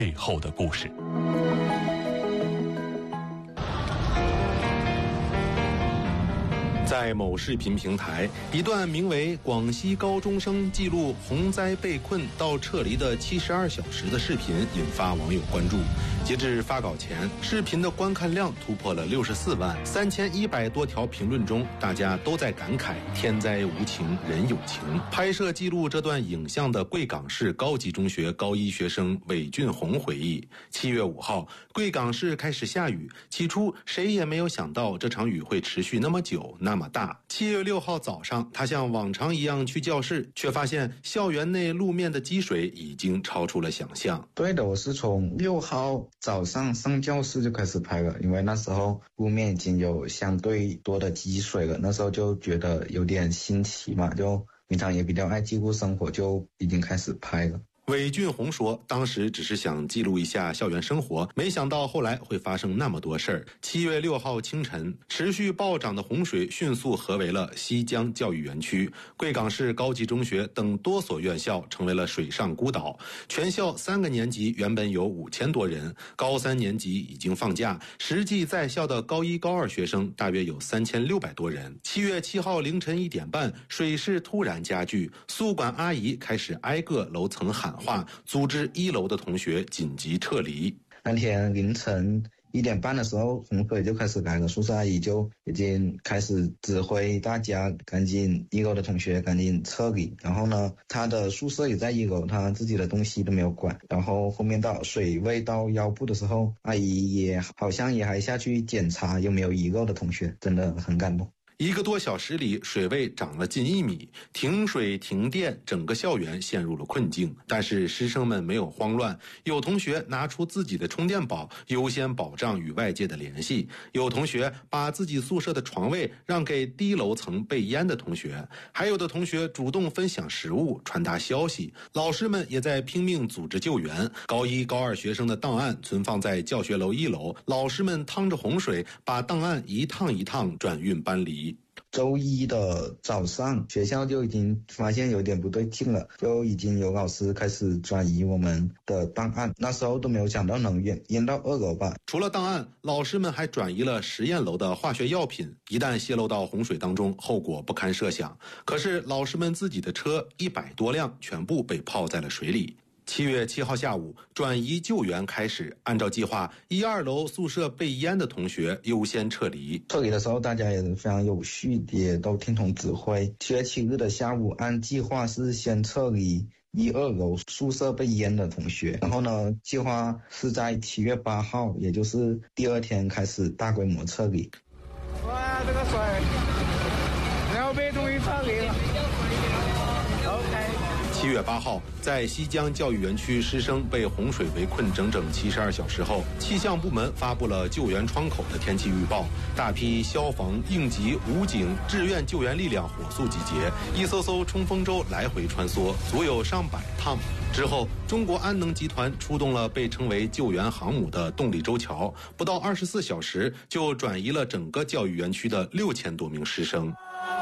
背后的故事。在某视频平台，一段名为《广西高中生记录洪灾被困到撤离的72小时》的视频引发网友关注。截至发稿前，视频的观看量突破了64万，3100多条评论中，大家都在感慨天灾无情人有情。拍摄记录这段影像的贵港市高级中学高一学生韦俊宏回忆，7月5号，贵港市开始下雨，起初谁也没有想到这场雨会持续那么久那么大。7月6号早上，他像往常一样去教室，却发现校园内路面的积水已经超出了想象。 对的，我是从6号早上上教室就开始拍了，因为那时候路面已经有相对多的积水了，那时候就觉得有点新奇嘛，就平常也比较爱记录生活，就已经开始拍了。 韦俊宏说，当时只是想记录一下校园生活，没想到后来会发生那么多事儿。7月6号清晨，持续暴涨的洪水迅速合围了西江教育园区、贵港市高级中学等多所院校，成为了水上孤岛。全校3个年级原本有5000多人，高3年级已经放假，实际在校的高1、高2学生大约有3600多人。7月7号凌晨1点半，水势突然加剧，宿管阿姨开始挨个楼层喊话，组织1楼的同学紧急撤离。 那天凌晨1点半的时候，洪水就开始来了，宿舍阿姨就已经开始指挥大家赶紧1楼的同学赶紧撤离。然后呢，他的宿舍也在1楼，他自己的东西都没有管。然后后面到水位到腰部的时候，阿姨也好像也还下去检查有没有1楼的同学，真的很感动。 1个多小时里，水位涨了近1米，停水停电，整个校园陷入了困境。但是师生们没有慌乱，有同学拿出自己的充电宝，优先保障与外界的联系；有同学把自己宿舍的床位让给低楼层被淹的同学，还有的同学主动分享食物，传达消息。老师们也在拼命组织救援。高1、高2学生的档案存放在教学楼1楼，老师们趟着洪水，把档案一趟一趟转运搬离。 周一的早上，学校就已经发现有点不对劲了，就已经有老师开始转移我们的档案。那时候都没有想到能淹到2楼吧。 除了档案，老师们还转移了实验楼的化学药品，一旦泄漏到洪水当中，后果不堪设想。可是老师们自己的车100多辆全部被泡在了水里。7月7号下午，转移救援开始。按照计划，1、2楼宿舍被淹的同学优先撤离。 撤离的时候，大家也非常有序，也都听从指挥。7月7日的下午，按计划是先撤离1、2楼宿舍被淹的同学。然后呢，计划是在7月8号，也就是第2天开始大规模撤离。 哇，这个水，然后被终于撤离了。 7月8号，在西江教育园区师生被洪水围困整整72小时后，气象部门发布了救援窗口的天气预报，大批消防、应急、武警、志愿救援力量火速集结，一艘艘冲锋舟来回穿梭，足有上百趟。之后，中国安能集团出动了被称为救援航母的动力舟桥，不到24小时就转移了整个教育园区的6000多名师生。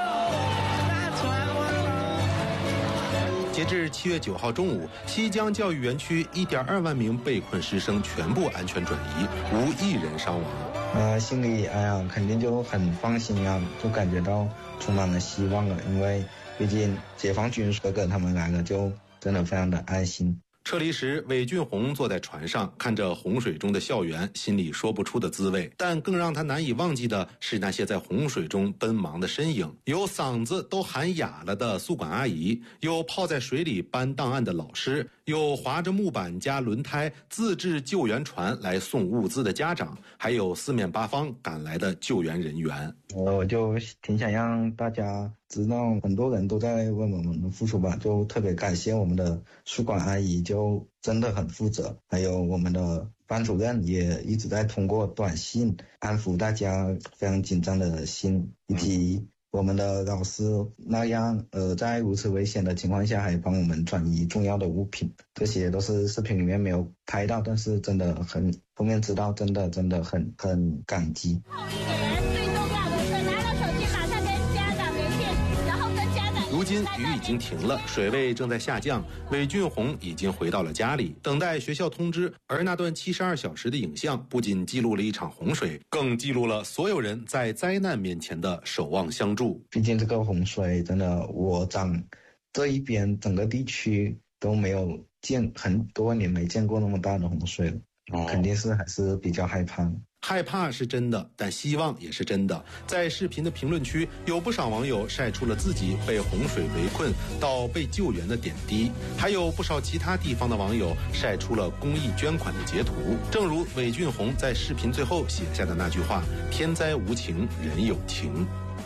截至7月9号中午，西江教育园区1.2万名被困师生全部安全转移，无1人伤亡。 心里肯定就很放心啊，就感觉到充满了希望了，因为毕竟解放军哥哥他们来了，就真的非常的安心。 撤离时，韦俊宏坐在船上，看着洪水中的校园，心里说不出的滋味。但更让他难以忘记的是那些在洪水中奔忙的身影，有嗓子都喊哑了的宿管阿姨，有泡在水里搬档案的老师，有划着木板加轮胎自制救援船来送物资的家长，还有四面八方赶来的救援人员。 我就挺想让大家知道，很多人都在为我们的付出吧，就特别感谢我们的宿管阿姨，就真的很负责，还有我们的班主任也一直在通过短信安抚大家非常紧张的心，以及我们的老师那样在如此危险的情况下还帮我们转移重要的物品，这些都是视频里面没有拍到，但是真的很后面知道，真的很感激。 如今雨已经停了，水位正在下降，韦俊宏已经回到了家里，等待学校通知。而那段72小时的影像不仅记录了一场洪水，更记录了所有人在灾难面前的守望相助。 毕竟这个洪水真的，我这一边整个地区都没有很多年没见过那么大的洪水了，肯定是还是比较害怕。 害怕是真的，但希望也是真的。在视频的评论区，有不少网友晒出了自己被洪水围困到被救援的点滴，还有不少其他地方的网友晒出了公益捐款的截图。正如韦俊宏在视频最后写下的那句话：天灾无情，人有情。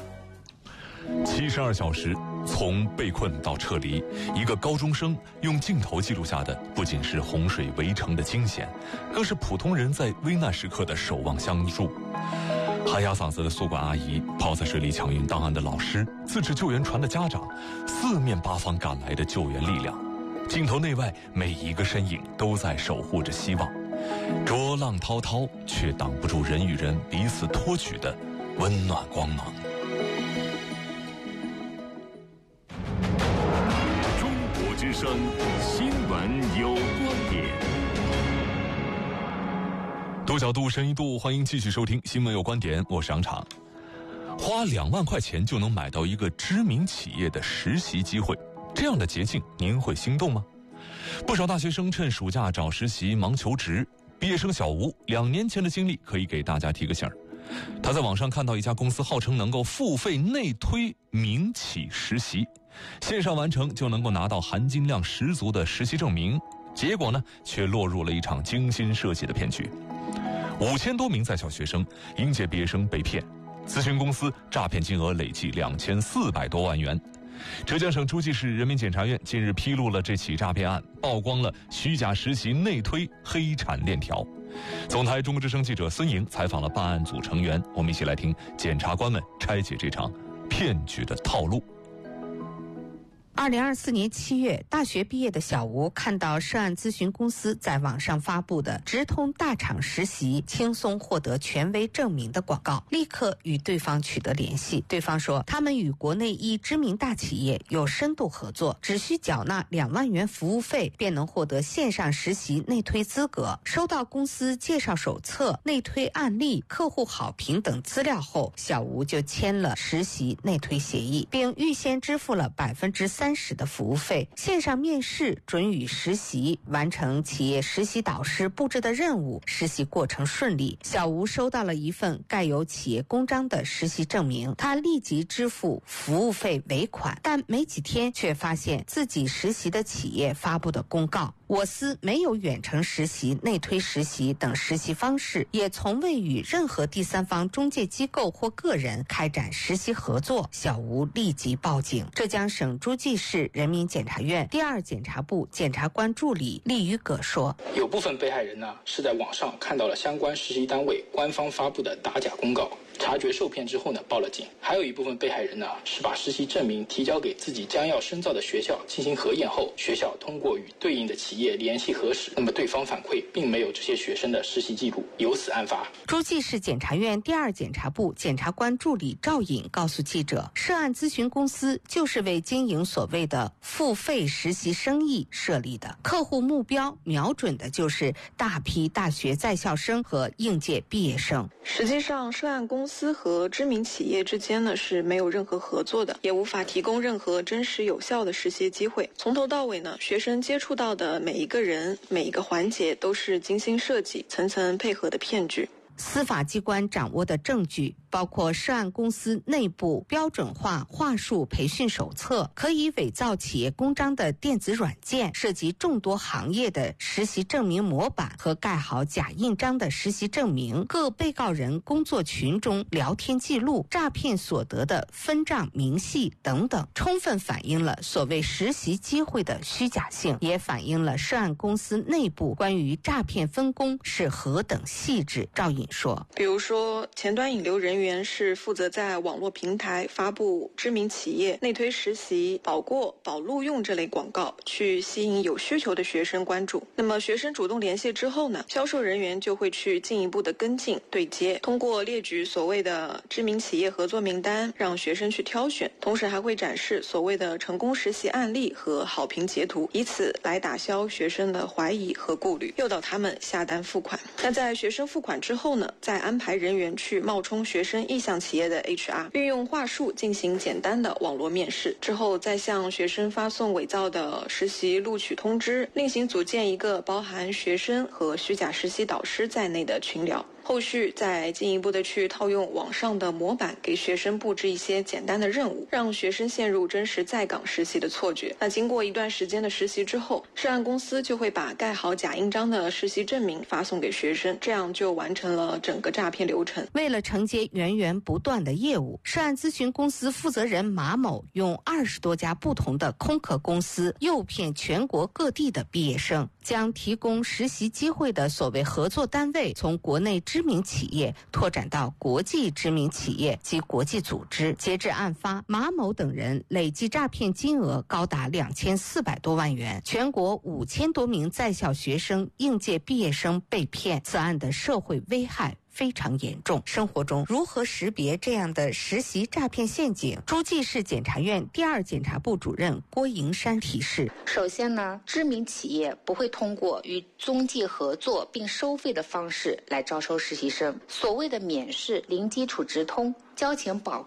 72小时，从被困到撤离，一个高中生用镜头记录下的不仅是洪水围城的惊险，更是普通人在危难时刻的守望相助。哈哑嗓子的宿管阿姨，泡在水里抢运档案的老师，自制救援船的家长，四面八方赶来的救援力量，镜头内外每一个身影都在守护着希望。浊浪滔滔，却挡不住人与人彼此托举的温暖光芒。 之声新闻有观点， 多角度深一度，欢迎继续收听新闻有观点，我是杨常。花2万块钱就能买到一个知名企业的实习机会，这样的捷径您会心动吗？不少大学生趁暑假找实习忙求职，毕业生小吴2年前的经历可以给大家提个醒儿。他在网上看到一家公司号称能够付费内推民企实习，线上完成就能够拿到含金量十足的实习证明，结果呢，却落入了一场精心设计的骗局。5000多名在校学生、应届毕业生被骗，咨询公司诈骗金额累计2400多万元。浙江省诸暨市人民检察院近日披露了这起诈骗案，曝光了虚假实习内推黑产链条。总台中国之声记者孙莹采访了办案组成员，我们一起来听检察官们拆解这场骗局的套路。 2024年7月，大学毕业的小吴看到涉案咨询公司在网上发布的直通大厂实习、轻松获得权威证明的广告，立刻与对方取得联系。对方说，他们与国内一知名大企业有深度合作，只需缴纳2万元服务费，便能获得线上实习内推资格。收到公司介绍手册、内推案例、客户好评等资料后，小吴就签了实习内推协议，并预先支付了30%的服务费，线上面试，准予实习，完成企业实习导师布置的任务，实习过程顺利。小吴收到了一份盖有企业公章的实习证明，他立即支付服务费尾款，但没几天却发现自己实习的企业发布的公告，我司没有远程实习、内推实习等实习方式，也从未与任何第三方中介机构或个人开展实习合作。小吴立即报警。浙江省诸暨市人民检察院第2检察部检察官助理厉宇葛说， 有部分被害人呢是在网上看到了相关实习单位官方发布的打假公告，察觉受骗之后呢报了警。还有一部分被害人呢是把实习证明提交给自己将要深造的学校进行核验后，学校通过与对应的企业联系核实，那么对方反馈并没有这些学生的实习记录，由此案发。 诸暨市检察院第2检察部检察官助理赵颖告诉记者，涉案咨询公司就是为经营所谓的付费实习生意设立的，客户目标瞄准的就是大批大学在校生和应届毕业生。 实际上，涉案公司和知名企业之间呢是没有任何合作的，也无法提供任何真实有效的实习机会。从头到尾呢，学生接触到的每一个人、每一个环节都是精心设计、层层配合的骗局。 司法机关掌握的证据包括涉案公司内部标准化话术培训手册、可以伪造企业公章的电子软件、涉及众多行业的实习证明模板和盖好假印章的实习证明、各被告人工作群中聊天记录、诈骗所得的分账明细等等，充分反映了所谓实习机会的虚假性，也反映了涉案公司内部关于诈骗分工是何等细致。赵颖敏说， 比如说前端引流人员是负责在网络平台发布知名企业内推实习、保过、保录用这类广告，去吸引有需求的学生关注。那么学生主动联系之后呢，销售人员就会去进一步的跟进对接，通过列举所谓的知名企业合作名单，让学生去挑选，同时还会展示所谓的成功实习案例和好评截图，以此来打消学生的怀疑和顾虑，诱导他们下单付款。那在学生付款之后呢，再安排人员去冒充学生意向企业的 HR， 运用话术进行简单的网络面试，之后再向学生发送伪造的实习录取通知，另行组建一个包含学生和虚假实习导师在内的群聊。后续再进一步的去套用网上的模板，给学生布置一些简单的任务，让学生陷入真实在岗实习的错觉。那经过一段时间的实习之后，涉案公司就会把盖好假印章的实习证明发送给学生，这样就完成了整个诈骗流程。 为了承接源源不断的业务，涉案咨询公司负责人马某用20多家不同的空壳公司诱骗全国各地的毕业生，将提供实习机会的所谓合作单位从国内知名企业拓展到国际知名企业及国际组织。截至案发，马某等人累计诈骗金额高达2400多万元，全国5000多名在校学生、应届毕业生被骗。此案的社会危害非常严重。生活中如何识别这样的实习诈骗陷阱？诸暨市检察院第2检察部主任郭营山提示： 首先呢，知名企业不会通过与中介合作并收费的方式来招收实习生。所谓的免试、零基础直通、交钱保